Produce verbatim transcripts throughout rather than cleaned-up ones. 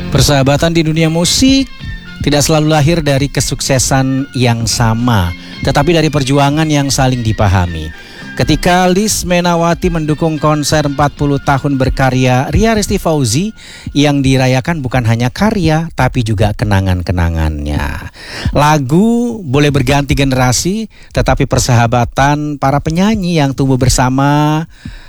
Persahabatan di dunia musik tidak selalu lahir dari kesuksesan yang sama, tetapi dari perjuangan yang saling dipahami. Ketika Liz Menawati mendukung konser empat puluh tahun berkarya Ria Resti Fauzi, yang dirayakan bukan hanya karya tapi juga kenangan-kenangannya. Lagu boleh berganti generasi, tetapi persahabatan para penyanyi yang tumbuh bersama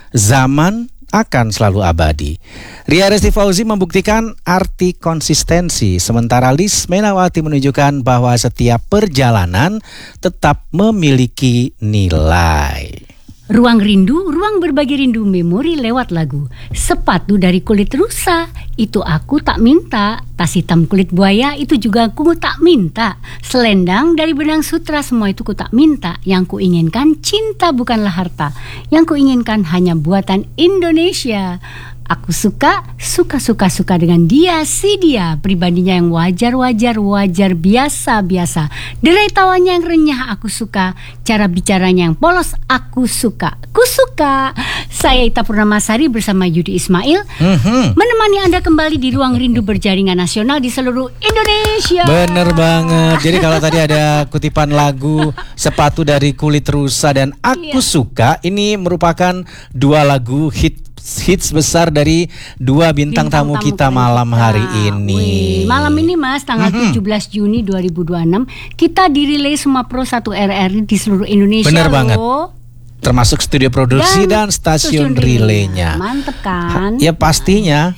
zaman akan selalu abadi. Ria Resti Fauzi membuktikan arti konsistensi, sementara Liz Menawati menunjukkan bahwa setiap perjalanan tetap memiliki nilai. Ruang rindu, ruang berbagi rindu memori lewat lagu. Sepatu dari kulit rusa, itu aku tak minta. Tas hitam kulit buaya, itu juga aku tak minta. Selendang dari benang sutra, semua itu ku tak minta. Yang ku inginkan cinta bukanlah harta. Yang ku inginkan hanya buatan Indonesia. Aku suka, suka-suka-suka dengan dia, si dia. Pribadinya yang wajar-wajar, wajar biasa-biasa. Derai tawanya yang renyah, aku suka. Cara bicaranya yang polos, aku suka. Ku suka. Saya Ita Purnamasari bersama Yudi Ismail mm-hmm. menemani Anda kembali di Ruang Rindu Berjaringan Nasional di seluruh Indonesia. Bener banget. Jadi kalau tadi ada kutipan lagu Sepatu dari Kulit Rusa dan Aku yeah. Suka, ini merupakan dua lagu hit hits besar dari dua bintang, bintang tamu, tamu kita malam kita. hari ini. Wih, malam ini Mas, tanggal mm-hmm. tujuh belas Juni dua ribu dua puluh enam kita dirilai semua Pro satu R R I di seluruh Indonesia. Bener loh. banget. Termasuk studio produksi dan, dan stasiun relaynya. Mantep kan? Ha, ya pastinya.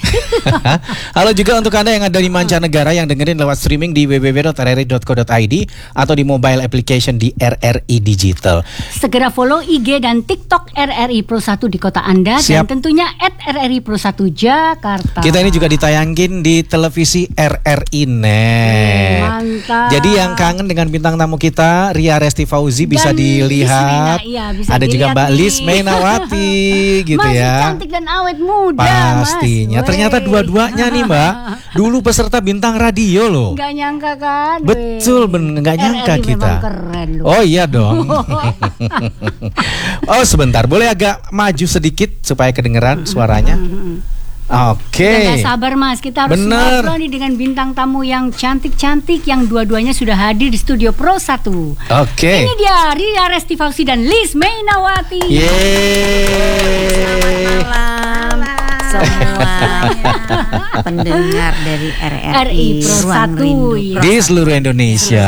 Halo juga untuk Anda yang ada di mancanegara yang dengerin lewat streaming di w w w dot r r i dot co dot i d atau di mobile application di R R I Digital. Segera follow I G dan TikTok R R I Pro satu di kota Anda. Siap. Dan tentunya at R R I Pro satu Jakarta. Kita ini juga ditayangin di televisi R R I Net. Mantap. Jadi yang kangen dengan bintang tamu kita Ria Resti Fauzi bisa dan dilihat. Iya, bisa ada juga Mbak nih. Liz Menawati gitu masih ya. Masih cantik dan awet muda. Pastinya. Mas. Ternyata dua-duanya nih Mbak dulu peserta bintang radio loh. Gak nyangka kan? Betul, ben gak nyangka R R I kita. Keren loh. Oh iya dong. Oh sebentar, boleh agak maju sedikit supaya kedengeran suaranya. Oke. Okay. Gak sabar Mas, kita harus ngobrol nih dengan bintang tamu yang cantik-cantik, yang dua-duanya sudah hadir di studio Pro satu. Oke. Okay. Ini dia Ria Resti Fauzi dan Liz Menawati. Yeay. Selamat malam semua pendengar dari R R I Pro satu di seluruh Indonesia.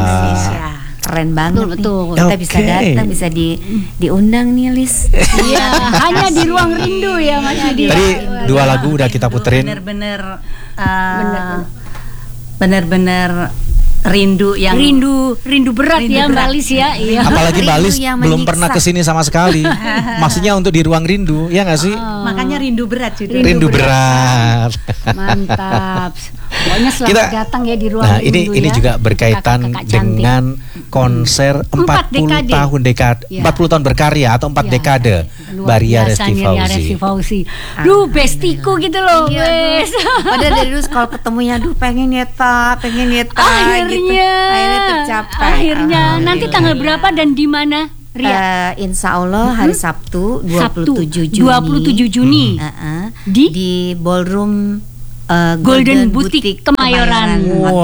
Keren banget betul, betul. Kita okay. bisa datang, bisa di diundang nih Liz. Iya, hanya di Ruang Rindu ya Mas Yudi. Tadi dua lagu udah kita puterin. Bener-bener uh, bener-bener rindu yang rindu rindu berat rindu ya Mbak Liz ya. Iya. Apalagi Mbak Liz belum pernah kesini sama sekali. Maksudnya untuk di Ruang Rindu, ya nggak sih? Oh. Makanya rindu berat juga. Rindu, rindu berat. berat. Mantap. Pokoknya selamat kita, datang ya di Ruang nah, Rindu. Ini ya. ini juga berkaitan Kakak-kakak dengan konser empat puluh tahun dekade, ya. empat puluh tahun berkarya atau empat ya, dekade Mbak Ria Resti Fauzi. Fauzi. Duh, bestiku gitu loh, iya, wes. Padahal dari dulu kalau ketemunya, duh pengen nyeta, pengen nyeta. Akhirnya, gitu. Akhirnya tercapai. Akhirnya, nanti tanggal berapa dan di mana? Ria? Uh, insya Allah hari mm-hmm. Sabtu dua puluh tujuh Juni. dua puluh tujuh Juni. Mm-hmm. uh-uh. Di di Ballroom uh, Golden, Golden Boutique Kemayoran.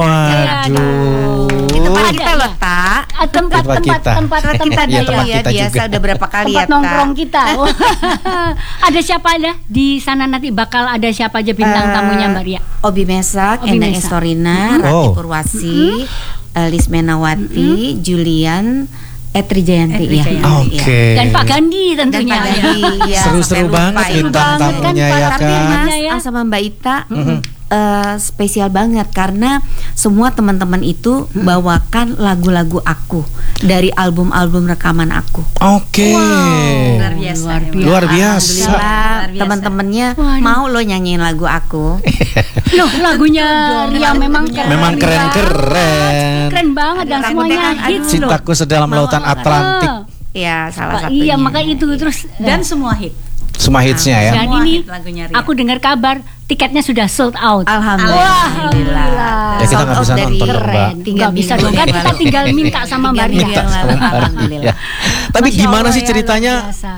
Waduh. Itu tempat kita loh, Tak. Tempat tempat tempat tempat kita ya, tempat ya, kita biasa juga. Udah berapa kali tempat ya, nongkrong kita. Ada siapa ada di sana nanti bakal ada siapa aja bintang uh, tamunya Mbak Ria? Obi Mesak, Obi Endang Mesak. Estorina, mm-hmm. Rati oh. Purwasi, mm-hmm. uh, Liz Menawati, mm-hmm. Julian, Etri Jayanti ya. Oke. Okay. Dan Pak Gandhi tentunya. Dan Pak Gandhi, ya. Seru-seru banget bintang tamunya ya kan. Tapi Mas sama Mbak Ita mm-hmm. uh, spesial banget karena semua teman-teman itu hmm. bawakan lagu-lagu aku dari album-album rekaman aku. Oke. Okay. Wow. Luar biasa. Luar biasa. Luar biasa. Teman-temannya mau lo nyanyiin lagu aku. Loh, lagunya Ria memang keren. Memang keren-keren. Keren banget dan semuanya hits loh. Cintaku sedalam lautan Atlantik. Ya, salah satunya. Iya, makanya itu terus dan semua hit. Semua hitsnya ya. Dan ini aku dengar kabar tiketnya sudah sold out. Alhamdulillah. Alhamdulillah. Ya kita nggak bisa nonton dong Mbak. Nggak bisa dong kan kita tinggal minta sama Mbak Ria. Alhamdulillah. Tapi gimana sih ceritanya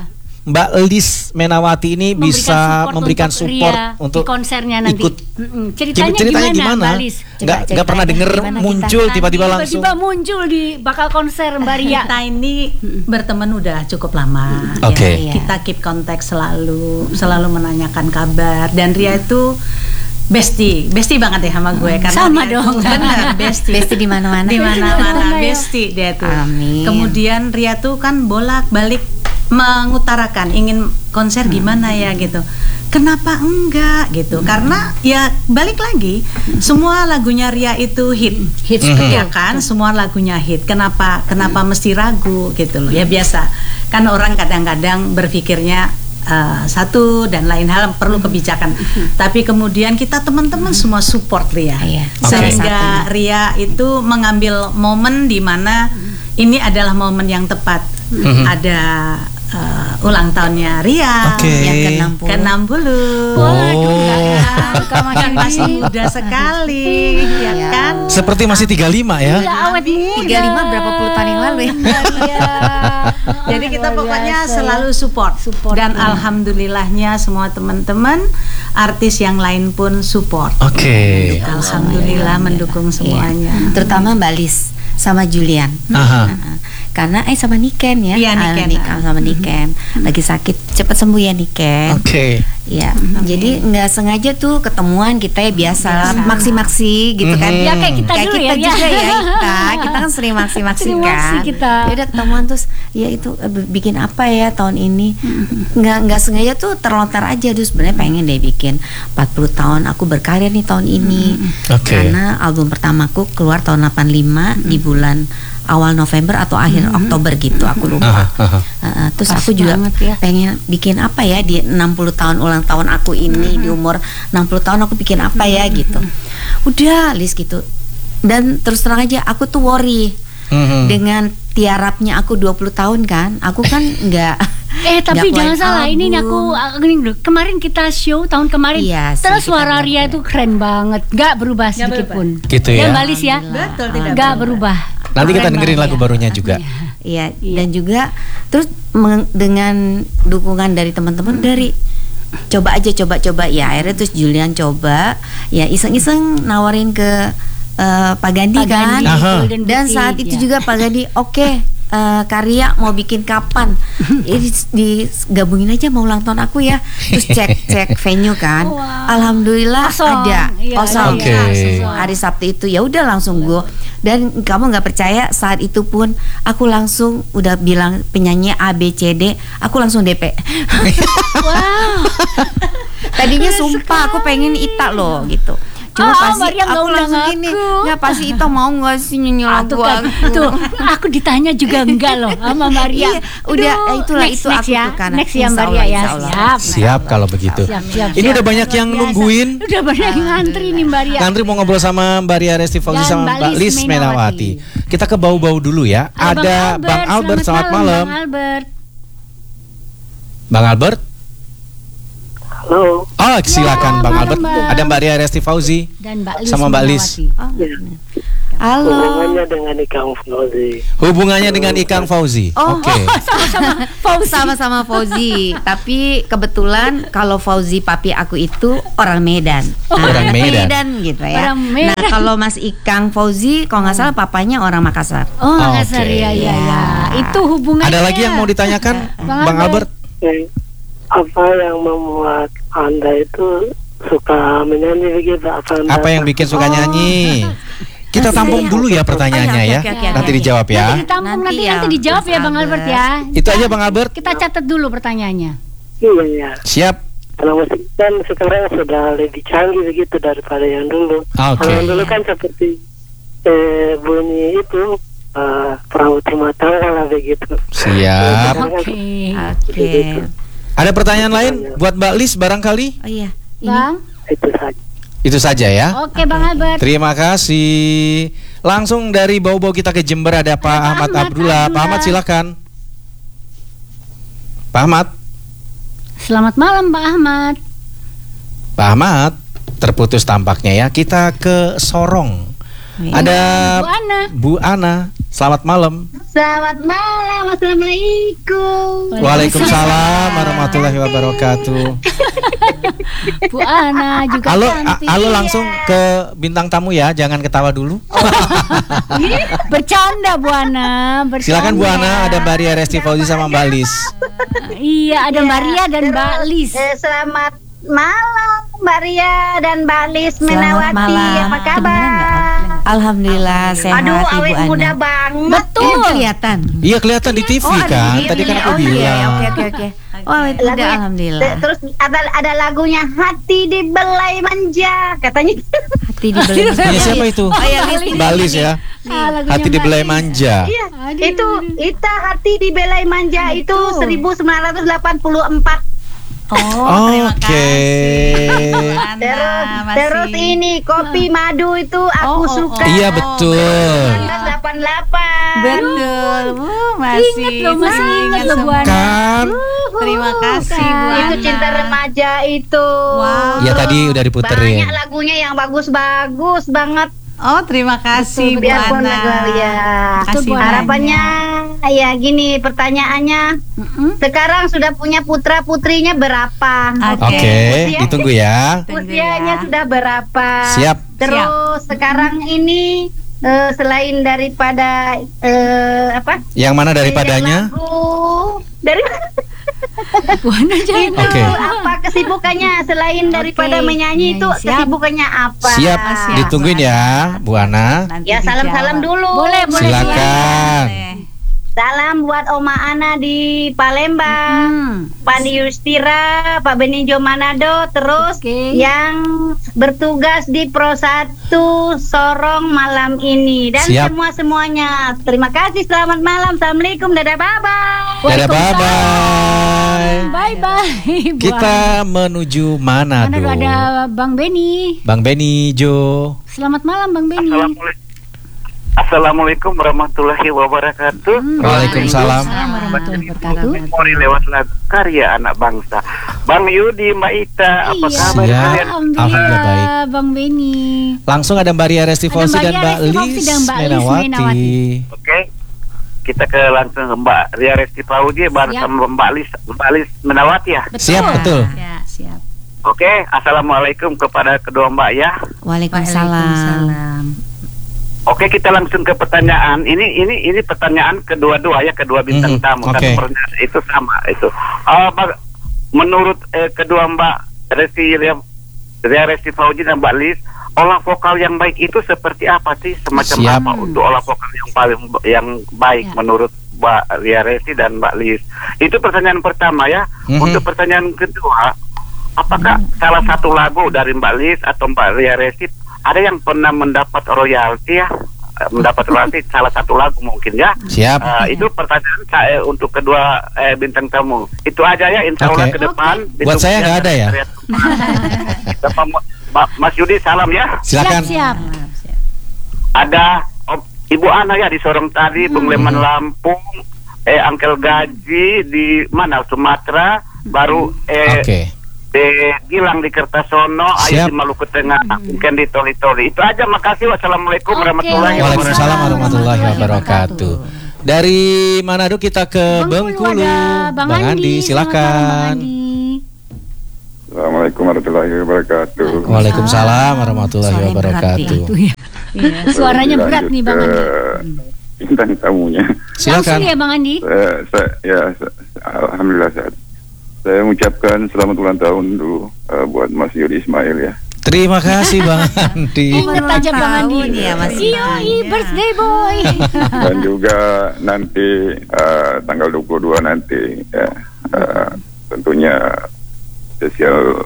Mbak Lis Menawati ini Memberikan bisa support memberikan untuk support Ria untuk di konsernya nanti. ikut. Mm-mm. Ceritanya, Ceritanya gimana, gimana? Mbak Lis? Nggak Coba nggak pernah ceritain denger gimana muncul kita. tiba-tiba langsung. Tiba-tiba muncul di bakal konser Mbak Ria. Kita ini berteman udah cukup lama. Oke. Iya, iya. Kita keep kontak selalu, selalu menanyakan kabar. Dan Ria itu bestie, bestie banget ya sama gue. Karena Sama dia dong. tuh- bener, bestie. Bestie di mana-mana. Di Ya. mana-mana, bestie dia tuh. Amin. Kemudian Ria tuh kan bolak-balik mengutarakan ingin konser gimana ya gitu. Kenapa enggak gitu? Karena ya balik lagi, semua lagunya Ria itu hit. Hits, Mhm. Ya kan, semua lagunya hit. Kenapa kenapa mesti ragu gitu loh. Ya biasa. Kan orang kadang-kadang berpikirnya uh, satu dan lain hal perlu kebijakan. Tapi kemudian kita teman-teman semua support Ria. Iya. Sehingga Ria itu mengambil momen di mana ini adalah momen yang tepat. Ada uh, ulang tahunnya Ria Oke. Yang ke enam puluh. ke enam puluh. Waduh, Oh. nggak nyangka Mas Kan masih Andi. muda sekali, ya Iya. kan? Seperti masih tiga puluh lima ya. Iya, awet muda. tiga puluh lima berapa puluh tahun yang lalu ya? Iya. Jadi kita Luar pokoknya biasa. selalu support, Support, dan iya. alhamdulillahnya semua teman-teman artis yang lain pun support. Oke. Alhamdulillah mendukung semuanya. Iya. Terutama Mbak Lis sama Julian. Aha. Nah, karena eh sama Niken ya. Iya, Ah, Niken. Nik- sama Niken. Lagi sakit, cepat sembuh ya Niken. Oke. Iya. Jadi nggak sengaja tuh ketemuan kita ya biasa, maksi-maksi gitu kan. Mhm. Ya kayak kita Kayak dulu kita ya, juga ya. ya kita. Kita kan sering maksi-maksi Sering maksi kan. kita. Ya udah ketemuan terus ya itu eh, bikin apa ya tahun ini. Nggak nggak sengaja tuh terlontar aja terus sebenarnya pengen deh bikin empat puluh tahun aku berkarya nih tahun ini. Oke. Karena album pertamaku keluar tahun delapan puluh lima di bulan awal November atau akhir Oktober gitu, aku lupa. Aha, aha. Uh, uh, terus Pas aku juga banget ya. pengen bikin apa ya di enam puluh tahun ulang tahun aku ini, di umur enam puluh tahun aku bikin apa ya gitu. Udah list gitu. Dan terus terang aja aku tuh worry Mhm. dengan tiarapnya aku dua puluh tahun kan. Aku kan nggak Eh tapi nggak jangan keluarin salah, ini nih aku, album. aku gini dulu. Kemarin kita show tahun kemarin, Iya sih, terus kita suara bilang Ria bener. itu keren banget, nggak berubah sedikit berubah. pun. Gitu ya. Ya Mbak Lis ya, Betul, tidak nggak berubah. Nanti kita Keren dengerin banget lagu ya. barunya juga. Iya, Iya. dan juga terus meng- dengan dukungan dari teman-teman dari coba aja coba-coba ya akhirnya terus Julian coba ya iseng-iseng nawarin ke eh, Pak Gandhi Pak kan. Gandhi, Aha. Golden Dan Boutique, saat itu ya. juga Pak Gandhi oke eh, Karya mau bikin kapan? Ini digabungin aja mau ulang tahun aku ya. Terus cek cek venue kan. Wow. Alhamdulillah Kosong. ada Iya, kosong. Oke. Langsung hari Sabtu itu ya udah langsung go. Dan kamu nggak percaya saat itu pun aku langsung udah bilang penyanyi A B C D, aku langsung D P. Wow. Tadinya sumpah aku pengen Ita loh gitu. Cuma Ah, pasti Maria nggak aku undang langsung gini, aku. nggak pasti Ita mau nggak sih nyanyi Ah, lagu tuh kan, aku. tuh aku ditanya juga enggak loh sama Maria. Iya, udah, Aduh, itulah, next, itu next aku ya. tuh karena- Next ya Insya Maria Allah, ya. insya Allah. Siap. Siap kalau begitu. Siap, siap, Ini siap. udah banyak yang Biasa. nungguin. Udah banyak yang ngantri nih Mbak Ria. Ngantri mau ngobrol sama Mbak Ria Resti Fauzi Dan sama Mbak Mbak Lis Lis Menawati. Menawati. Kita ke bau-bau dulu ya. Ada Bang Albert, selamat malam. Bang Albert. Bang Albert. Halo, Oh, silakan Ya, Bang malam, Albert. Bang. Ada Mbak Ria Resti Fauzi. Dan Mbak Lis Sama Mbak Lis. Menawati. Oh, bener. Halo. hubungannya dengan Ikang Fauzi. Hubungannya dengan Ikang Fauzi. Oh. Oke. Sama-sama Fauzi. Sama-sama Fauzi. Tapi kebetulan kalau Fauzi papi aku itu orang Medan. Oh, orang Medan. gitu ya. Orang Medan. Nah, kalau Mas Ikang Fauzi kalau nggak salah papanya orang Makassar. Oh, Makassar Oke. ya, ya, ya. Itu hubungannya. Ada lagi yang mau ditanyakan, Bang Bang Albert? Albert? Eh, apa yang membuat Anda itu suka menyanyi begitu? Apa, anda Apa yang bikin suka nyanyi? Kita tampung dulu ya pertanyaannya Oh, ya. oke, oke, oke, Nanti oke. dijawab ya. Nanti ditampung, nanti, Nanti nanti, ya, dijawab ya Mas Bang Albert Albert. ya. Itu aja Bang Albert. Kita catat dulu pertanyaannya. Iya, ya. Siap. Karena musik kan sekarang sudah lebih canggih begitu daripada yang dulu. Oke. Kalau yang dulu kan seperti eh, bunyi itu eh, perahu rumah tangga lah begitu. Siap. Oke. Oke. Ada pertanyaan lain buat Mbak Lis barangkali? Oh iya. Ini Bang. Itu saja. Itu saja ya. Oke, Bang Albert. Terima kasih. Langsung dari bau-bau kita ke Jember ada Pak Ahmad Ahmad Abdullah. Pak Abdullah. Ahmad silakan. Pak Ahmad. Selamat malam Pak Ahmad. Pak Ahmad terputus tampaknya ya. Kita ke Sorong. Ada Bu Ana. Bu Ana. Selamat malam. Selamat malam, assalamualaikum. Waalaikumsalam warahmatullahi wabarakatuh. Bu Ana juga Halo, cantik. a- halo langsung ke bintang tamu ya, jangan ketawa dulu. Bercanda Bu Ana, bercanda. Silakan Bu Ana, ada Mbak Ria Resti Fauzi sama Mbak Lis. Iya, ada Mbak Ria dan Mbak Lis. Eh, selamat malam Mbak Ria dan Mbak Lis Selamat Menawati. malam. Apa kabar? Alhamdulillah sehat Aduh, Ibu awet Ana. muda banget. Betul. Eh, kelihatan. Iya kelihatan di T V Oh, ada kan, di- tadi kan aku oh, iya, bilang. Oke oke oke. Oh, itu udah Lagunya- alhamdulillah. te- Terus ada ada lagunya Hati Dibelai Manja katanya. Hati dibeli. Punya siapa itu? Oh, ya, Lis. Mbak Lis ya. Ah, lagunya Hati Mbak dibelai Lis. manja. Iya, Aduh, itu aduh. Ita Hati Dibelai Manja itu seribu sembilan ratus delapan puluh empat. Oh, terima Oke. kasih. Bu Ana, Terus masih. terus ini kopi madu itu aku Oh, oh, suka. oh. Iya betul. seribu sembilan ratus delapan puluh delapan. Betul. Uh, masih Ingat loh, masih ingat loh, Bu semua. Ana. Kan? Terima kasih Bu Ana. Itu cinta remaja itu. Wow. Ya tadi udah diputerin. Banyak lagunya yang bagus-bagus banget. Oh, terima kasih Bu Biarpun Ana. lagu ya. Kasih Bu Ana. Harapannya ya gini pertanyaannya. Mm-mm. Sekarang sudah punya putra putrinya berapa? Oke. Oke, Usia- ditunggu ya. Tunggu Usianya ya. sudah berapa? Siap. Terus sekarang ini eh, selain daripada eh, apa? Yang mana daripadanya? Lagu dari Bu Ana jangan. itu Oke. apa kesibukannya selain daripada Oke. menyanyi itu Nyanyi, siap. kesibukannya apa? Siap, Siap. ditungguin ya, Bu Ana. Nanti Ya salam-salam dijawab. dulu. Boleh, boleh. Silakan. Boleh. Salam buat Oma Ana di Palembang, Hmm. Pak Yustira, Pak Benijo Manado, terus Oke. yang bertugas di Pro satu Sorong malam ini dan Siap. semua semuanya. Terima kasih, selamat malam, assalamualaikum, dadah, bye bye. Dadah, bye-bye. Bye bye. Kita menuju Mana Manado. tuh ada Bang Beni. Bang Beni Jo. Selamat malam Bang Beni. Assalamualaikum. Assalamualaikum warahmatullahi wabarakatuh. Waalaikumsalam. Assalamualaikum warahmatullahi wabarakatuh. Memori lewat lagu karya anak bangsa. Bang Yudi, Mbak Ita, apa Iya. kabar Siap. kalian? Alhamdulillah, Alhamdulillah baik. Bang Beni. Langsung ada Mbak Ria Resti Ada Fauzi Mbak dan Ria Mbak Resti Fauzi Lis dan Mbak Lis Menawati. Menawati. Oke. Kita ke langsung ke Mbak Ria Resti Fauzi bersama Mbak Lis, Mbak Lis Menawati ya. Betul. Siap, betul. Ya, siap. Oke, assalamualaikum kepada kedua Mbak ya. Waalaikumsalam. Waalaikumsalam. Oke, kita langsung ke pertanyaan. Ini ini ini pertanyaan kedua-dua ya, kedua bintang Mhm, tamu. oke. Satu pertanyaan itu sama itu. Uh, Mbak- menurut eh, kedua Mbak Resti Ria, Ria Resti Fauzi dan Mbak Lis, olah vokal yang baik itu seperti apa sih? Semacam Siap. apa untuk olah vokal yang paling yang baik Ya. menurut Mbak Ria Resti dan Mbak Lis? Itu pertanyaan pertama ya. Mhm. Untuk pertanyaan kedua, apakah salah satu lagu dari Mbak Lis atau Mbak Ria Resti ada yang pernah mendapat royalti ya? Eh, mendapat royalti salah satu lagu mungkin ya. Siap. Eh, itu pertanyaan saya untuk kedua eh, bintang tamu. Itu aja ya, insya Allah Oke. ke depan. Buat saya nggak ada ya? Bapak Ma- Mas Yudi salam ya. Silakan. Siap, siap. Maaf, siap. Ada Om, Ibu Ana ya di Sorong tadi, Bung Leman Lampung, eh Angkel Gaji di mana Sumatera, baru eh Oke. di Gilang di Kertasono, Siap. Ayu di Maluku Tengah, mungkin di Toli-Toli. Itu aja, makasih. Wassalamualaikum Oke. warahmatullahi Waalaikumsalam wabarakatuh. warahmatullahi wabarakatuh. Dari Manado kita ke Bengkulu Bengkulu. ada Bang, Andi. Selamat malam, Bang silakan. Andi. Assalamualaikum warahmatullahi wabarakatuh. Waalaikumsalam warahmatullahi Suara yang berat wabarakatuh. Itu ya. Iya. Suaranya Lanjut berat nih Bang ke Andi. Bintang tamunya. Silakan. Langsung ya Bang Andi. Saya, saya, ya, saya- alhamdulillah sehat. Saya mengucapkan selamat ulang tahun dulu eh, buat Mas Yudi Ismail ya. Terima kasih Bang Andi. Ingat aja Bang Andi. tahun ya, Mas Iyo, i birthday boy. Dan juga nanti eh, tanggal dua puluh dua nanti ya, eh, tentunya spesial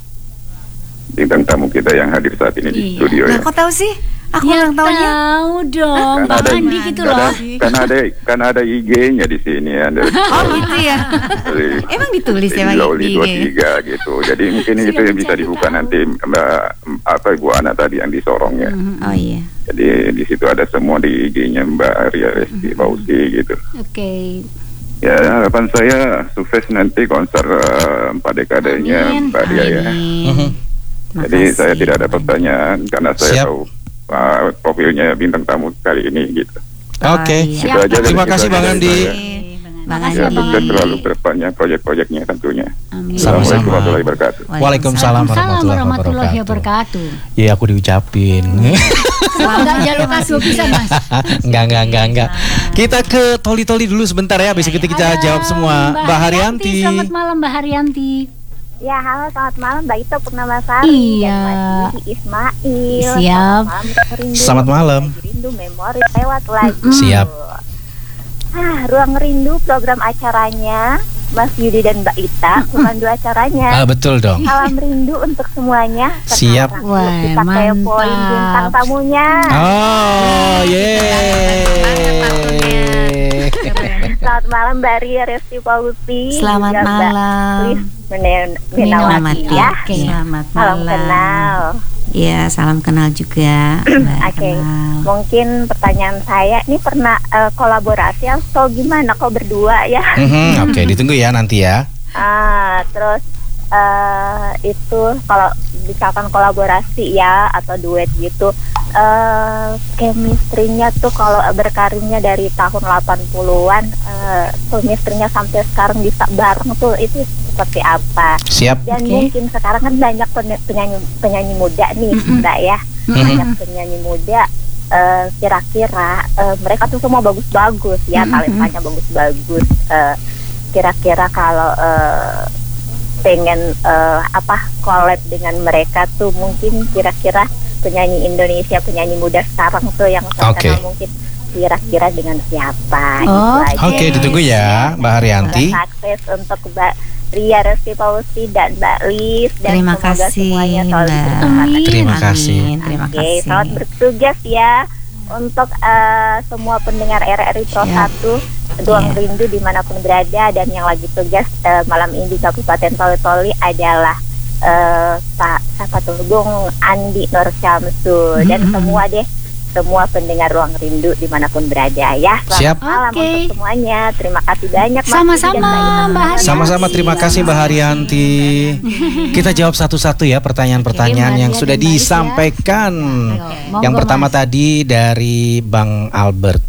bintang tamu kita yang hadir saat ini di Iya. studio Nah, ya. kok tahu sih? Aku Ya ulang tahunnya. tahu dong Kan Bang ada- Andi gitu kan loh. ada- Kan ada kan ada I G-nya di sini ya. Dari, Oh gitu ya. dari Emang ditulis ya Bang Loli di dua I G? tiga gitu. Jadi mungkin itu yang bisa dibuka nanti Mbak apa Ibu Ana tadi yang di Sorong ya. Oh iya. Jadi di situ ada semua di I G-nya Mbak Ria Resti Fauzi gitu. Oke. Ya harapan saya sukses nanti konser eh, empat dekadenya Amin. Mbak Ria ya. Amin. Jadi Makasih. saya tidak ada pertanyaan karena saya Siap. tahu uh, profilnya bintang tamu kali ini gitu. Oke. iya. Itu aja dari Terima kita, kasih Bang dari Andi. saya. Bang Makasih, Ya, Andi. Bang sukses Andi. selalu ke depannya proyek-proyeknya tentunya. Amin. Sama-sama. Assalamualaikum warahmatullahi wabarakatuh. Waalaikumsalam Waalaikumsalam warahmatullahi wabarakatuh. Iya, aku diucapin. Enggak jalur kasih bisa Mas. Enggak, enggak, enggak, enggak. Kita ke Toli-Toli dulu sebentar ya, habis itu kita Ada jawab semua. Mbak Haryanti. Selamat malam Mbak Haryanti. Ya, halo, selamat malam Mbak Ito Purnamasari Iya. dan Mas Didi Ismail. Siap. Selamat malam, Rindu. Selamat malam. Lagi Rindu memori lewat lagi. Siap. Ah, Ruang Rindu program acaranya Mas Yudi dan Mbak Ita, pemandu acaranya. Ah, betul dong. Salam rindu untuk semuanya. Siap. Sekarang Wah, kita kepoin mantap. bintang tamunya. Oh, yeay. Selamat malam Mbak Ria Resti Pausi. Selamat juga Mbak malam. Lis Men- Minawati. Menawati ya. Oke. Selamat Salam malam. kenal. Ya, salam kenal juga. Mbak Oke, kenal. mungkin pertanyaan saya ini pernah eh, kolaborasi atau gimana kok berdua ya? Mhm, Oke, ditunggu ya nanti ya. Ah, terus eh itu kalau misalkan kolaborasi ya atau duet gitu, eh chemistry-nya tuh kalau berkarirnya dari tahun delapan puluhan, eh chemistry-nya sampai sekarang bisa bareng tuh itu seperti apa? Siap. Dan Oke. mungkin sekarang kan banyak pen- penyanyi penyanyi muda nih, Mbak ya. Banyak penyanyi muda, eh, kira-kira eh, mereka tuh semua bagus-bagus ya, talentanya bagus-bagus. Eh, kira-kira kalau eh, pengen eh, apa collab dengan mereka tuh mungkin kira-kira penyanyi Indonesia, penyanyi muda sekarang tuh yang terkenal Oke. mungkin kira-kira dengan siapa? Oh, Itu aja. Oke, ditunggu ya, Mbak Haryanti. Sukses untuk Mbak Ria Resti Pausi dan Mbak Lis dan Terima semoga kasih, semuanya selalu Mbak. bersemangat. Terima kasih. Amin, Terima Oke, kasih. selamat bertugas ya untuk eh, semua pendengar R R I Pro Siap. satu Ruang Iya. Rindu dimanapun berada, dan yang lagi tugas eh, malam ini di Kabupaten Toli-Toli adalah eh, Pak siapa tuh Bung Andi Nur Syamsul dan semua deh semua pendengar Ruang Rindu dimanapun berada ya. Selamat Siap. malam Oke. untuk semuanya. Terima kasih banyak Mas Sama-sama, Didi dan Mbak Ita. Mbak Haryanti. Sama-sama, terima kasih Mbak Haryanti. Kita jawab satu-satu ya pertanyaan-pertanyaan Oke, yang Mbak sudah Ria dan Mbak Lis ya. disampaikan. Monggo, Yang pertama Mas. tadi dari Bang Albert.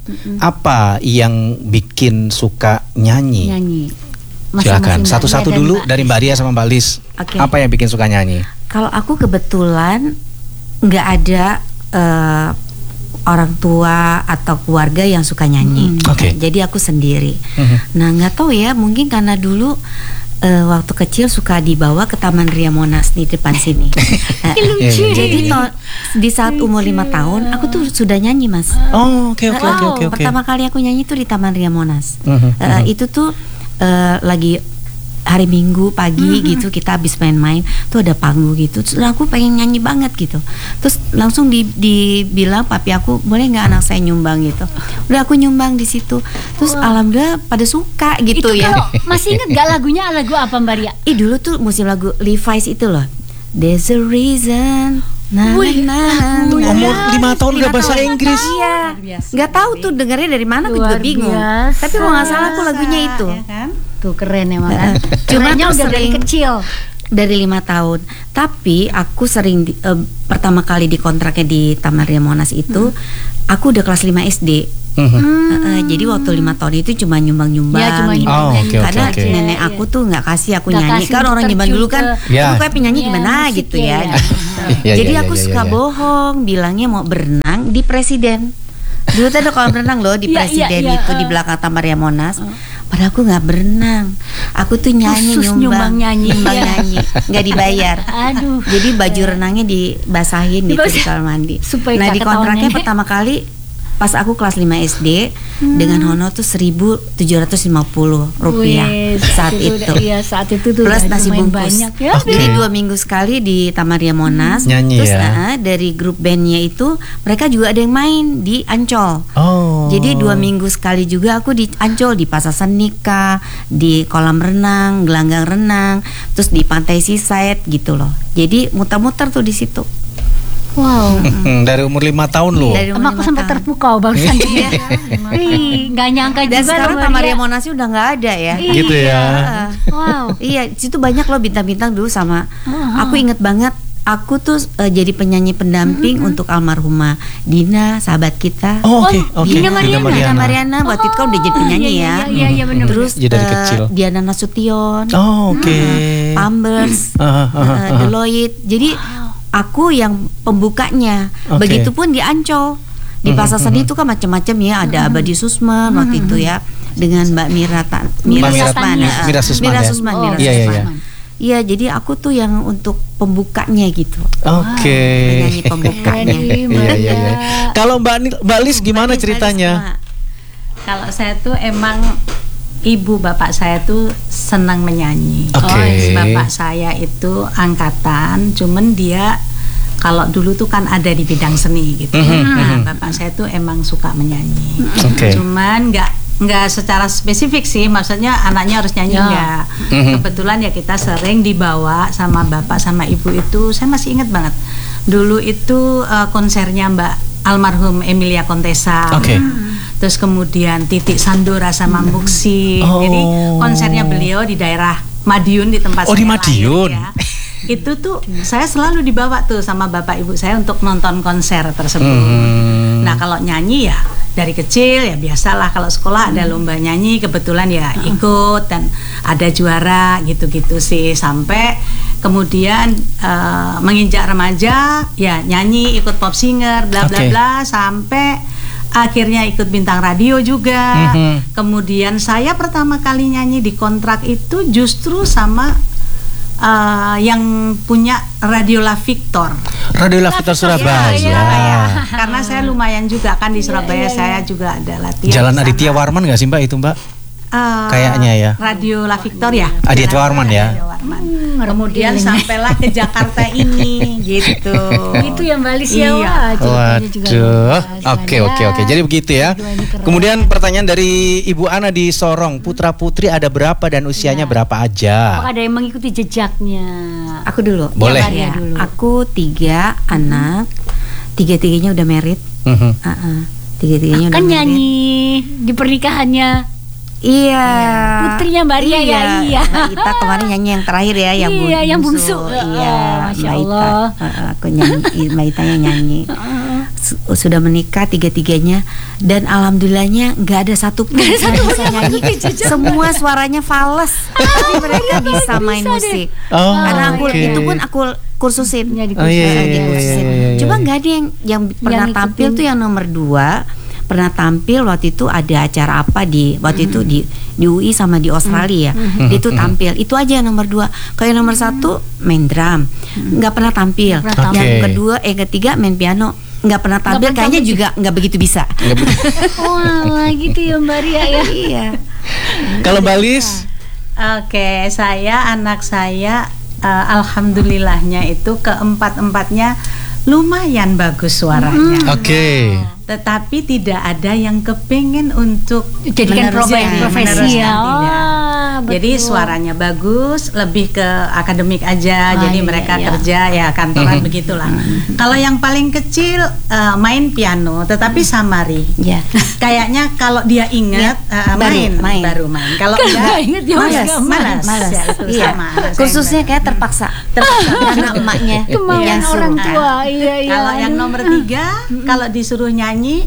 Apa yang bikin suka nyanyi? Nyanyi. Silakan, Masing-masing Mbak satu-satu Ria dan dulu Mbak- dari Mbak Ria sama Mbak Lis. Oke. Apa yang bikin suka nyanyi? Kalau aku kebetulan nggak ada eh, orang tua atau keluarga yang suka nyanyi. Oke. Jadi aku sendiri. Mhm. Nah, nggak tahu ya, mungkin karena dulu eh, waktu kecil suka dibawa ke Taman Ria Monas di depan sini. Eh, Lucu. Jadi to- di saat umur lima tahun aku tuh sudah nyanyi, Mas. Oh, oke oke Wow, oke oke oke. Pertama kali aku nyanyi tuh di Taman Ria Monas. Mhm, Eh, mhm. Itu tuh eh, lagi hari Minggu pagi gitu, kita habis main-main tuh ada panggung gitu. Terus aku pengen nyanyi banget gitu. Terus langsung di, dibilang papi aku, boleh nggak anak saya nyumbang gitu. Udah aku nyumbang di situ. Terus alhamdulillah pada suka gitu Itu ya. kalau masih inget gak lagunya, lagu apa Mbak Ria? Ih, dulu tuh musim lagu Levi's itu loh. There's a reason. Nah, Wih, nah, Tuh, nah. umur lima tahun udah Lima bahasa tahun. Inggris. Iya. Nggak tahu tuh dengarnya dari mana, aku juga Luar bingung. biasa. Tapi kalau nggak salah aku lagunya itu. Ya kan? Tuh keren ya kan. Cuma Kerennya tuh udah dari sering- kecil. Dari lima tahun. Tapi aku sering di- eh, pertama kali dikontraknya di Taman Ria Monas itu, aku udah kelas lima S D. Mhm. Eh, eh, jadi waktu lima tahun itu cuma nyumbang-nyumbang. Ya, cuma gitu. Oh, nyumbang oke, oke, Karena oke. nenek aku tuh nggak kasih aku Nggak nyanyi. kasih Kan untuk orang zaman terjun dulu kan, ke- Ya. "Lu kayak penyanyi Ya, gimana?" musik gitu ya, ya. ya. Iya, Jadi iya, aku iya, suka iya. bohong, bilangnya mau berenang di Presiden. Dulu tuh ada kolam renang loh di Iya, iya, Presiden iya, itu di eh. belakang Taman Ria Monas. Padahal aku nggak berenang. Aku tuh nyanyi Khusus nyumbang nyanyi. nyumbang Iya. nyanyi, nggak dibayar. Aduh. Jadi baju renangnya dibasahin gitu di Dibasah- kamar mandi. supaya Nah, nggak di kontraknya ketahuan nenek. pertama kali pas aku kelas lima S D Hmm. dengan honor tuh seribu tujuh ratus lima puluh rupiah Wih, saat itu. udah- Iya, saat itu tuh Plus udah nasi lumayan bungkus. banyak ya. Oke. Jadi dua minggu sekali di Taman Ria Monas. Nyanyi Terus ya. nah, dari grup bandnya itu mereka juga ada yang main di Ancol. Oh. Jadi dua minggu sekali juga aku di Ancol, di Pasar Senika, di kolam renang, gelanggang renang, terus di pantai Seaside gitu loh. Jadi muter-muter tuh di situ. Wow. Hmm, dari umur lima tahun loh. Dari Emang aku lima sampai tahun. terpukau barusan. Wih, nggak nyangka Dan juga sekarang loh, Taman Mbak Ria Ria. Monasnya udah nggak ada ya. Iya. Gitu ya. Heeh. Wow. Iya, di situ banyak loh bintang-bintang dulu sama. Heeh. Aku inget banget aku tuh uh, jadi penyanyi pendamping mm-hmm. untuk almarhumah Dina, sahabat kita. Oh, oke, okay, oh, oke. Dina Okay. Mariana, Dina Mariana, waktu itu kan udah jadi penyanyi iya, ya. Iya, iya, benar. Terus ya, dari kecil. Uh, Diana Nasution. Oh, oke. Okay. Uh, Pampers, uh, uh, uh, uh. uh, Deloitte. Jadi aku yang pembukanya. Okay. Begitupun di Ancol. Di Pasar Seni itu kan macam-macam ya, ada Abadi Susman waktu itu ya, dengan Mbak Mira Ta- Mira Susman, Mira Susman, Mira ya? Susman, Oh, Mira iya, iya, Susman. iya. Iya, jadi aku tuh yang untuk pembukanya gitu. Oke. Okay. Penyanyi pembukanya. Iya, iya, iya. Kalau Mbak Mbak Lis gimana ceritanya? Kalau saya tuh emang ibu bapak saya tuh senang menyanyi. Oke. Okay. Oh, bapak saya itu angkatan, cuman dia kalau dulu tuh kan ada di bidang seni gitu. Mm-hmm. Nah, bapak saya tuh emang suka menyanyi. Okay. Cuman nggak nggak secara spesifik sih, maksudnya anaknya harus nyanyi ya. nggak. Mm-hmm. Kebetulan ya kita sering dibawa sama bapak sama ibu itu. Saya masih ingat banget. Dulu itu uh, konsernya Mbak almarhum Emilia Contessa. Oke. Okay. Terus kemudian Titik Sandora sama Muksi. Oh. Jadi konsernya beliau di daerah Madiun, di tempat oh, saya di Madiun. lahir, ya. Itu tuh saya selalu dibawa tuh sama bapak ibu saya untuk nonton konser tersebut. Hmm. Nah kalau nyanyi ya dari kecil ya biasalah, kalau sekolah ada lomba nyanyi kebetulan ya ikut dan ada juara gitu-gitu sih, sampai kemudian uh, menginjak remaja ya nyanyi, ikut pop singer bla bla Okay. bla, sampai akhirnya ikut bintang radio juga. Mm-hmm. Kemudian saya pertama kali nyanyi di kontrak itu justru sama uh, yang punya Radio La Victor. Radio La Victor Surabaya. Ya, ya. Karena saya lumayan juga kan di Surabaya, saya juga ada latihan. Jalan di sana. Aditya Warman nggak sih Mbak itu Mbak? Uh, Kayaknya ya. Radio La Victor ya. Aditya Warman ya. Radio Warman. Hmm, kemudian sampailah ke Jakarta ini gitu. Itu yang Mbak Lis ya. Iya. Wah, ceritanya juga Waduh. luar biasa. Oke oke oke. Jadi begitu ya. Dua ini keren. Kemudian pertanyaan dari Ibu Ana di Sorong, putra putri ada berapa dan usianya Ya. berapa aja? Apakah ada yang mengikuti jejaknya? Aku dulu. Boleh. Ya, Maria Ya, dulu. aku tiga anak, tiga-tiganya udah married. Mhm. Uh-uh. Tiga-tiganya udah Kan married. nyanyi di pernikahannya. Iya. Putrinya Mbak Ria ya, iya. Mbak Ita kemarin nyanyi yang terakhir ya, yang Iya, bungsu. yang bungsu. Iya, Oh, Masya Mbak Ita. Allah. Uh, aku nyanyi, Mbak Ita yang nyanyi. Su- Sudah menikah tiga-tiganya dan alhamdulillahnya nggak ada satu pun yang bisa nyanyi. Semua suaranya fals, tapi mereka bisa main bisa musik. Oh, Karena aku oke. itu pun aku kursusin. Ya, Oh, iya, iya, iya, Dikursusin. iya, iya. Cuma nggak ada yang yang pernah ngikutin. tampil tuh yang nomor dua. Pernah tampil waktu itu ada acara apa di waktu itu di di U I sama di Australia. Dia tuh tampil. Itu aja yang nomor dua. Kalau yang nomor satu main drum, nggak pernah tampil. Nggak pernah Yang tampil. kedua, eh ketiga main piano, nggak pernah tampil. pernah Kayaknya tampil juga nggak begitu bisa. Nggak be- Wah, gitu ya Mbak Ria ya. Iya. Kalau Mbak Lis? Oke, saya anak saya uh, alhamdulillahnya itu keempat-empatnya lumayan bagus suaranya. Oke. Tetapi tidak ada yang kepengen untuk Jadikan meneruskan- profe- profesi meneruskan, ya. tidak. Wah, Jadi betul. suaranya bagus, lebih ke akademik aja. Ah, jadi iya, mereka iya. kerja ya kantoran Mhm. begitulah. Kalau yang paling kecil uh, main piano, tetapi samari. Ya. Kayaknya kalau dia ingat uh, baru main, main. baru main. Kalau Kalau enggak, nggak ingat dia malas, nggak malas, Malas. Ya, itu Iya. sama anak saya Kursusnya kayak terpaksa. Terpaksa. Karena emaknya Kemauan yang suruh. orang tua. Iya, iya. Kalau yang nomor tiga, kalau disuruh nyanyi,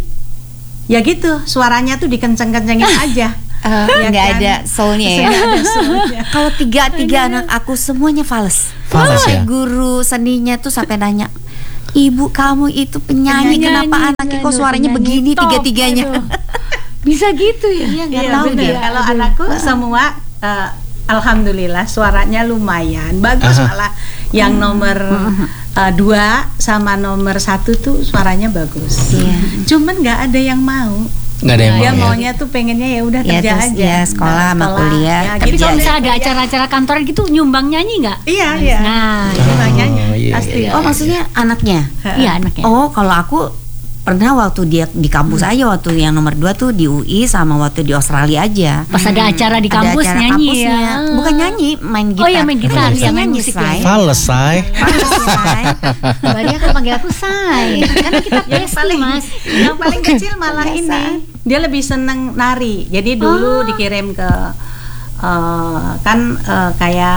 ya gitu, suaranya tuh dikenceng-kencengin aja. Eh, Ya nggak kan? ada soulnya ya. Nggak ada soulnya. Kalau tiga tiga anak aku semuanya fals. Fals Sampai ya? guru seninya tuh sampai nanya, Ibu kamu itu penyanyi, Penyanyi, kenapa anaknya kok aduh, suaranya penyanyi begini top, tiga-tiganya? aduh. Bisa gitu ya? Iya nggak Iya, tahu bener. dia. Kalau anakku semua eh, alhamdulillah suaranya lumayan bagus. Aha. Malah yang nomor eh, dua sama nomor satu tuh suaranya bagus. Iya. Cuman nggak ada yang mau. Nggak ada yang Dia mau ya? maunya tuh pengennya ya udah Ya, kerja terus aja. ya, sekolah sama Sekolah, kuliah. ya, Tapi gitu. kalau misalnya ada acara-acara kantoran gitu nyumbang nyanyi nggak? Iya, iya. Nah, Nyumbang nyanyi, Oh, iya, pasti. iya, Oh maksudnya anaknya? iya anaknya. Oh kalau aku pernah waktu dia di kampus aja, waktu yang nomor dua tuh di U I sama waktu di Australia aja. Pas ada acara di Ada kampus acara nyanyi kampusnya. ya. Bukan nyanyi, main gitar. Oh ya main gitar, Terus ya main nyanyi, musik Say. ya. Fals, say. Fals, Say. Mbak Ria kan panggil aku Say. Karena kita yang besti paling mas. yang paling kecil malah Biasa. ini dia lebih seneng nari. Jadi dulu dikirim ke eh, kan eh, kayak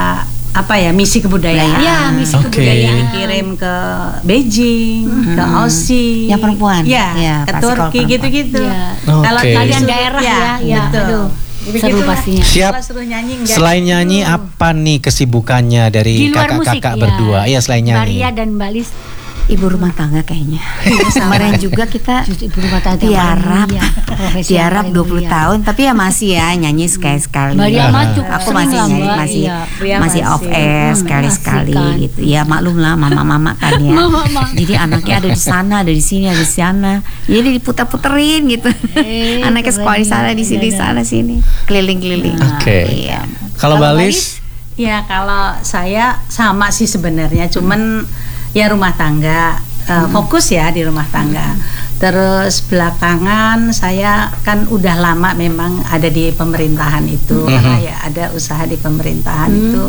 apa ya misi kebudayaan. Ya, misi Oke. kebudayaan. Dikirim ke Beijing, ke Aussie. Yang perempuan? Ya, Ya, ke pasti kalau Turki perempuan. gitu-gitu. Ya. Kalau Oke. Kalian disuruh- daerah ya, ya, betul. aduh, Jadi seru gitulah. pastinya. Siap. Kalau suruh nyanyi enggak. Selain nyanyi apa nih kesibukannya dari Di luar musik kakak-kakak ya. berdua? Iya, selain Mbak nyanyi. Ria dan Mbak Lis Ibu rumah tangga kayaknya. Kemarin juga kita justru ibu rumah tangga yang tiarap, paling mulia, profesi yang tiarap paling dua puluh mulia. tahun, tapi ya masih ya nyanyi sekali-sekali. Mbak Ria Ah. mah cukup Aku sering masih lah, nyanyi, Mbak. masih Iya. Ria masih off masih. air Hmm, sekali-sekali asik kan. gitu. Ya maklum lah mama-mama kan ya. Mama-mama. Jadi anaknya ada di sana, ada di sini, ada di sana. Jadi diputar-puterin gitu. Eh, anaknya sekolah di sana, di sini, di keren. sana, sini, keliling-keliling. Oke. Iya. Kalau Kalau Balis? Ya kalau saya sama sih sebenarnya, cuman ya rumah tangga, eh, fokus ya di rumah tangga. Terus belakangan saya kan udah lama memang ada di pemerintahan itu, Mhm. karena ya ada usaha di pemerintahan itu,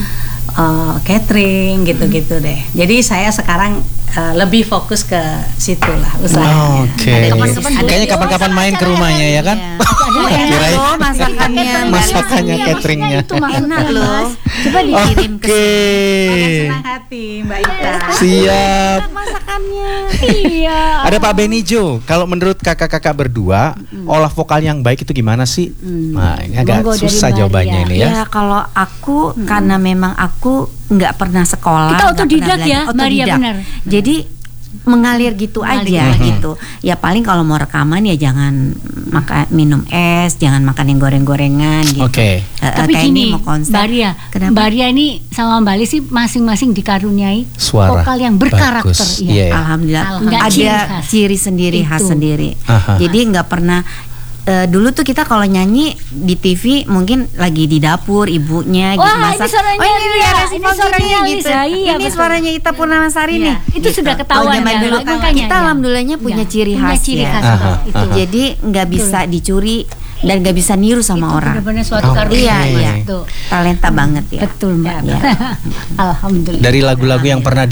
eh, catering gitu-gitu deh. Jadi saya sekarang eh, lebih fokus ke situ lah usahanya. Oke. Ada di Kapan-kapan situ. Kayaknya kapan-kapan main ke rumahnya ya kan? Iya. Kirain Loh, masakannya masakannya, Iya, cateringnya. itu makanya enak loh. Coba di Dikirim ke Oke. Senang hati Mbak Ita. Siap. masakannya. iya. Ada Pak Benijo. Kalau menurut kakak-kakak berdua, olah vokal yang baik itu gimana sih? Nah, ini agak Monggo dari susah Mbak jawabannya Ria. ini Ya ya. kalau aku karena memang aku nggak pernah sekolah, Kita nggak otodidak pernah ya, belajar. Maria, Otodidak. benar. Jadi mengalir gitu Mengalir. aja Mhm. gitu. Ya paling kalau mau rekaman ya jangan makan minum es, jangan makan yang goreng-gorengan gitu. Oke. Eh, eh, Tapi kayak gini, ini mau konser. Mbak Ria, Kenapa? Mbak Ria ini sama Mbak Lis sih masing-masing dikaruniai Suara vokal yang berkarakter. bagus. Iya. Iya. Alhamdulillah, Nggak ada ciri khas. ciri sendiri, khas Itu. sendiri. Aha. Jadi nggak pernah. eh, dulu tuh kita kalau nyanyi di T V mungkin lagi di dapur ibunya gitu Wah, masak. ini suaranya oh ini Ria, Ria, ini Resi suaranya Fagini Lisa, iya, ini betul. suaranya Ita Purnamasari Iya, nih. itu sudah ketahuan Kalau zaman ya, dulu makanya kita ya. alhamdulillahnya punya Ya, ciri punya khas ciri ya. khas, Aha, itu. aha. Jadi nggak bisa dicuri dan nggak bisa niru sama Itu orang. benar-benar suatu Oke. karunia. Iya, iya. Tuh. Talenta banget ya. Betul Mbak. Ya. Alhamdulillah. Dari lagu-lagu yang pernah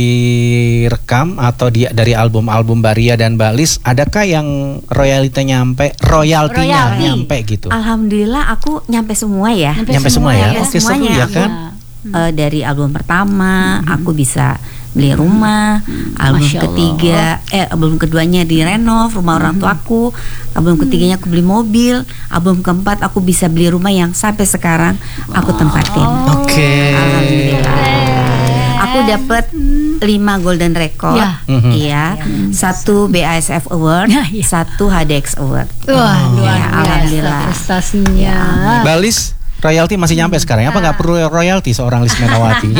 direkam atau di, dari album-album Mbak Ria dan Mbak Lis, adakah yang royaltinya nyampe, royaltinya Royalti. nyampe gitu? Alhamdulillah aku nyampe semua ya. Nyampe Nyampe semua ya? Nyampe Oke, seru semuanya ya aku. kan? Eh, dari album pertama aku bisa beli rumah, album Masya Allah. ketiga eh album keduanya direnov rumah orang tuaku, album ketiganya aku beli mobil, album keempat aku bisa beli rumah yang sampai sekarang aku tempatin. Oke. Alhamdulillah. Aku dapat lima golden record, Ya. Mhm. iya, satu B A S F Award, Ya, ya. satu H D X Award. Wah, luar Ya, biasa alhamdulillah. prestasinya. Mbak Lis, royalti masih nyampe sekarang? Apa nggak perlu royalti seorang Lis Menawati?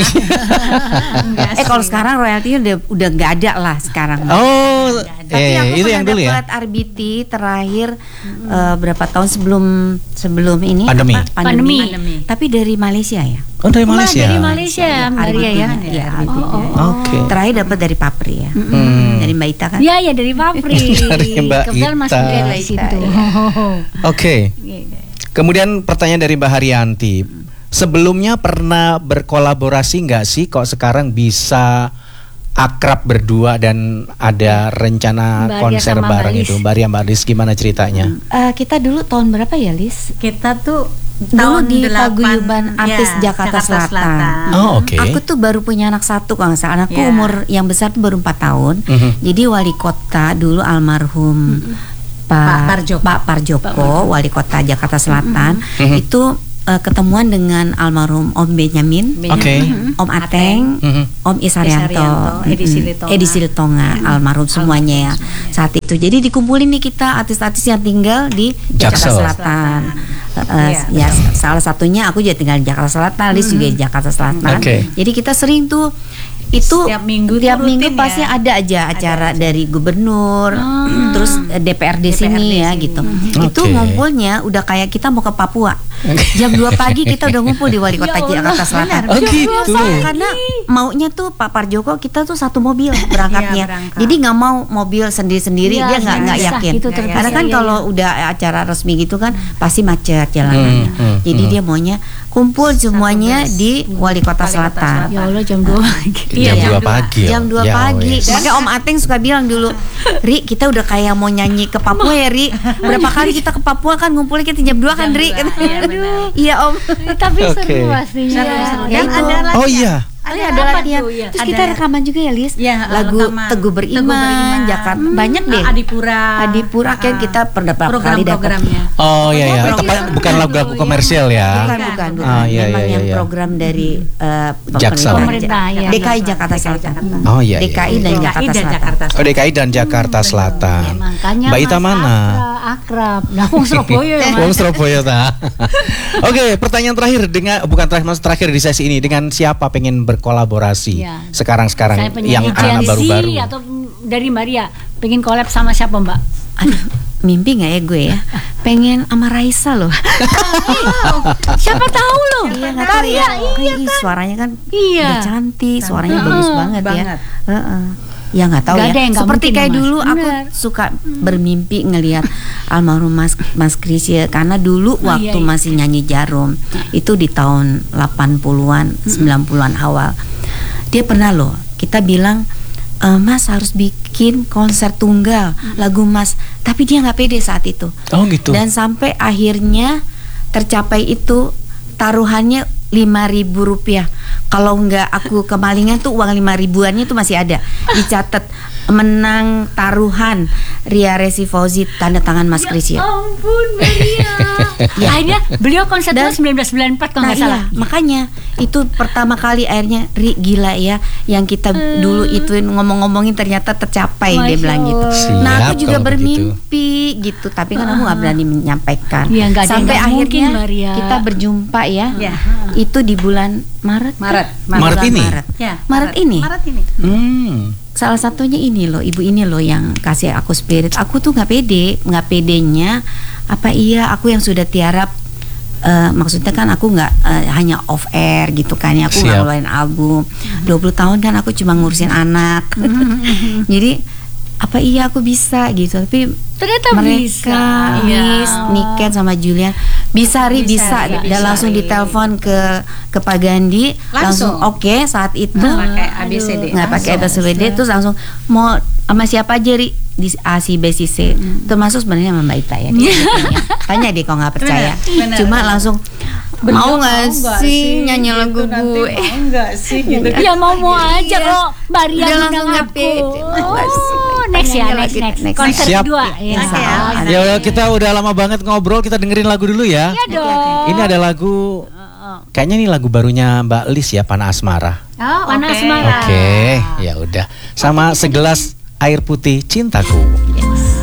Eh kalau sekarang royaltinya udah udah nggak ada lah sekarang. Oh, Tapi eh, aku itu pernah yang dulu ya. dapat R B T terakhir eh, berapa tahun sebelum sebelum ini Pandemi. apa? Pandemi. Pandemi. Tapi dari Malaysia ya. Oh, dari Wah, Malaysia. dari Malaysia Mbak R B Ria T-nya, ya. iya, R B T. Oh, oh, oh. Oke. Terakhir dapat dari Papri ya. Hmm. Dari Mbak Ita kan. Ya ya dari Papri. Dari Mbak Kebetulan Ita. masuk dari Mbak Ita, situ. iya. Oke. Kemudian pertanyaan dari Mbak Haryanti. Sebelumnya pernah berkolaborasi nggak sih kok sekarang bisa akrab berdua dan ada rencana Mbak Ria konser sama Mbak bareng Lis. itu? Mbak Ria, Mbak Lis gimana ceritanya? Eh, kita dulu tahun berapa ya, Lis? Kita tuh Dulu tahun di delapan, Paguyuban Artis ya, Jakarta Selatan. Oh, oke. Aku tuh baru punya anak satu kalau nggak salah. Anakku Ya. umur yang besar tuh baru empat tahun. Mhm. Jadi wali kota dulu almarhum Pak Pak Parjoko. Pak Parjoko, wali kota Jakarta Selatan, Mhm. itu eh, ketemuan dengan almarhum Om Benyamin, Oke. Om Ateng, Mhm. Om Isarianto, Isarianto, Edi Mm-mm. Silitonga. Edi Silitonga, almarhum semuanya ya saat itu. Jadi dikumpulin nih kita artis-artis yang tinggal di Jakarta Jaksel. Selatan. Eh, Iya, ya salah satunya aku juga tinggal di Jakarta Selatan, Lis juga di Jakarta Selatan. Oke. Jadi kita sering tuh itu Setiap minggu tuh tiap rutin minggu ya. pasti ada aja acara acara. dari gubernur, terus eh, D P R D D P R D sini ya sini. gitu. Oke. Itu ngumpulnya udah kayak kita mau ke Papua. Jam dua pagi kita udah ngumpul di wali kota Ya Allah, Jakarta Selatan. Oh, gitu. Karena maunya tuh Pak Parjoko kita tuh satu mobil berangkatnya. Iya, berangkat. Jadi nggak mau mobil sendiri-sendiri, Iya, dia nggak nggak susah yakin. gitu terpisah, Karena kan iya, kalau iya. udah acara resmi gitu kan pasti macet jalanannya. Hmm, hmm, Jadi hmm. dia maunya kumpul semuanya bus. di wali kota Wali kota Selatan. Ya Allah jam dua pagi. Jam Iya, dua pagi. Jam dua Ya pagi. wes. Makanya Om Ateng suka bilang dulu, Ri, kita udah kayak mau nyanyi ke Papua ya, Ri. Berapa kali kita ke Papua kan ngumpulnya kita jam dua kan, Ri. Jam dua, iya, benar. Iya, Om. Tapi Oke. seru pastinya. Seru, seru. Ya, Dan itu. ada lagi Oh iya. Oh, Ada ya, ada apa latihan. tuh, ya? Terus Ada- kita rekaman juga ya, Lis. Ya, Lagu rekaman. Teguh Beriman, Teguh Beriman. Jakarta. Banyak deh. Adipura. Adipura kan Ah, kita pernah berapa kali dapat. program-programnya. Oh iya ya. Pokoknya Tepat- bukan lagu-lagu komersial ya. Bukan, bukan, bukan. Ah, iya, Memang iya, yang iya. program dari eh, Jaksel. Pemerintah, ya. D K I Jakarta Selatan. Oh iya. D K I iya, dan iya. Jakarta dan Selatan. Jakarta Oh D K I dan Jakarta Selatan. Ya, makanya Mbak Ita Mas mana? Akrab, akrab. Nah, wong Surabaya ya, Mas. Wong Surabaya ta. Oke, pertanyaan terakhir dengan bukan terakhir Mas, terakhir di sesi ini, dengan siapa pengen berkolaborasi Iya. sekarang-sekarang Saya penyanyi yang anak Gen Z baru-baru? atau dari Maria pengen collab sama siapa, Mbak? Aduh, mimpi nggak ya gue ya? Pengen sama Raisa loh. Siapa tahu loh. Iya nggak tahu ya. Iya, Ih, suaranya kan Iya. udah cantik, suaranya Heeh, bagus banget, banget. ya. Heeh. Ya nggak tahu Nggak ya. ada yang nggak Seperti mungkin kayak loh, Mas. dulu aku Bener. suka bermimpi ngelihat almarhum Mas Mas Krisya, karena dulu Oh, waktu iya, iya. masih nyanyi Jarum itu di tahun delapan puluhan, sembilan puluhan awal. Dia pernah loh, kita bilang "E, Mas harus bikin konser tunggal lagu Mas," tapi dia nggak pede saat itu. Oh gitu. Dan sampai akhirnya tercapai itu, taruhannya lima ribu rupiah. Kalau nggak aku kemalingan tuh uang lima ribuannya tuh masih ada. Dicatat menang taruhan Ria Resi Fauzi tanda tangan Mas Krisya. Ampun, Maria. Akhirnya beliau konser Dan- tahun sembilan belas sembilan puluh empat kalau Nah nggak salah. iya, makanya itu pertama kali akhirnya Ri, gila ya, yang kita dulu ituin ngomong-ngomongin ternyata tercapai. Dia Masya bilang gitu. Allah. Nah aku Siap juga kalau bermimpi gitu, tapi kan aku nggak berani menyampaikan. Iya, nggak ada yang Sampai nggak akhirnya mungkin, Maria. kita berjumpa ya. Ya. Itu di bulan Maret. Maret. Maret Bulan ini? Maret. Ya, Maret ini. Maret ini. Hmm. Salah satunya ini loh, ibu ini loh yang kasih aku spirit. Aku tuh nggak pede, nggak pedenya. Apa iya aku yang sudah tiarap? eh, maksudnya kan aku nggak eh, hanya off air gitu kan ya. Aku nggak Siap. ngeluarin album. dua puluh tahun kan aku cuma ngurusin anak. Jadi apa iya aku bisa gitu, tapi Ternyata mereka bisa. Nis, Iya. Niken sama Julian bisa Ri bisa, Bisa, Ri, dan bisa, langsung Ri. ditelepon ke ke Pak Gandhi, langsung, Langsung. oke saat itu Nggak pakai A B C D. nggak pakai A B C D, terus langsung mau sama siapa aja Ri, di A C B C C, termasuk sebenarnya sama Mbak Ita ya, dia sebetulnya. Tanya deh kalau nggak percaya. Benar, benar, Cuma benar. langsung Beliau mau nggak sih nyanyi gitu, lagu nanti gue? Mau nggak sih gitu kan? Ya mau mau aja Iya. kok Maria Udah undang langsung nggak aku. pede, mau nggak sih? Oh, next ya, Nyanyi next lagi, next. next. Konser Siap. kedua ya. Insya Oke, Allah. oke. Ya udah, kita udah lama banget ngobrol, kita dengerin lagu dulu ya. Iya dong. Ini ada lagu, kayaknya ini lagu barunya Mbak Lis ya, Panah Asmara. Oh, Panas oke. Asmara. Oke, ya udah. Sama segelas air putih cintaku.